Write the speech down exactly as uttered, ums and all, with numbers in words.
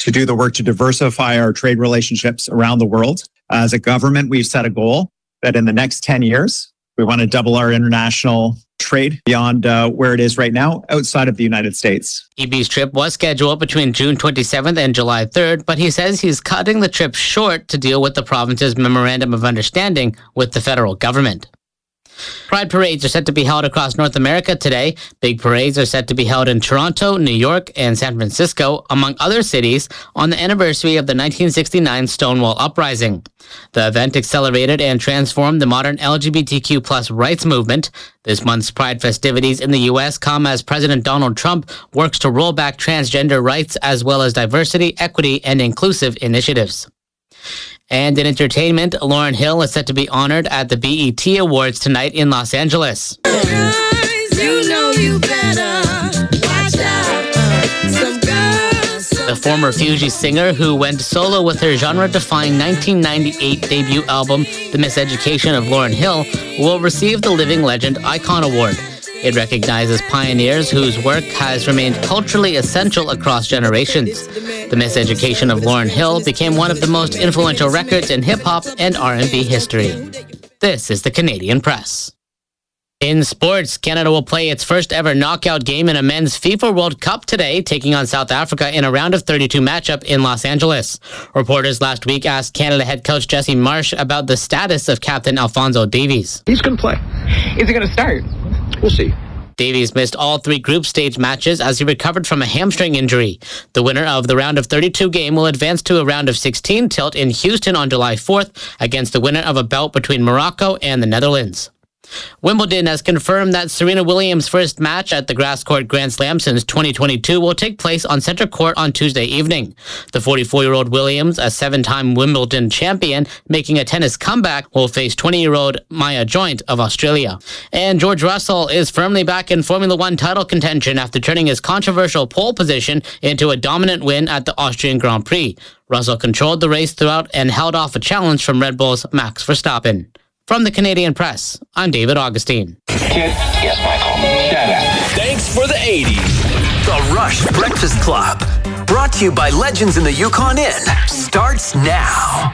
to do the work to diversify our trade relationships around the world. As a government, we've set a goal that in the next ten years, we want to double our international trade beyond uh, where it is right now outside of the United States. Eby's trip was scheduled between June twenty-seventh and July third, but he says he's cutting the trip short to deal with the province's memorandum of understanding with the federal government. Pride parades are set to be held across North America today. Big parades are set to be held in Toronto, New York, and San Francisco, among other cities, on the anniversary of the nineteen sixty-nine Stonewall Uprising. The event accelerated and transformed the modern L G B T Q plus rights movement. This month's Pride festivities in the U S come as President Donald Trump works to roll back transgender rights as well as diversity, equity, and inclusive initiatives. And in entertainment, Lauryn Hill is set to be honored at the B E T Awards tonight in Los Angeles. Guys, you know you better watch out. Some girls, some The former Fugees singer who went solo with her genre-defying nineteen ninety-eight debut album, The Miseducation of Lauryn Hill, will receive the Living Legend Icon Award. It recognizes pioneers whose work has remained culturally essential across generations. The Miseducation of Lauryn Hill became one of the most influential records in hip-hop and R and B history. This is the Canadian Press. In sports, Canada will play its first ever knockout game in a men's FIFA World Cup today, taking on South Africa in a round of thirty-two matchup in Los Angeles. Reporters last week asked Canada head coach Jesse Marsh about the status of captain Alphonso Davies. He's going to play. Is he going to start? We'll see. Davies missed all three group stage matches as he recovered from a hamstring injury. The winner of the round of thirty-two game will advance to a round of sixteen tilt in Houston on July fourth against the winner of a bout between Morocco and the Netherlands. Wimbledon has confirmed that Serena Williams' first match at the grass court Grand Slam since twenty twenty-two will take place on center court on Tuesday evening. The forty-four-year-old Williams, a seven-time Wimbledon champion, making a tennis comeback, will face twenty-year-old Maya Joint of Australia. And George Russell is firmly back in Formula One title contention after turning his controversial pole position into a dominant win at the Austrian Grand Prix. Russell controlled the race throughout and held off a challenge from Red Bull's Max Verstappen. From the Canadian Press, I'm David Augustine. Kid, yes, Michael. Dada. Thanks for the eighties. The Rush Breakfast Club. Brought to you by Legends in the Yukon Inn. Starts now.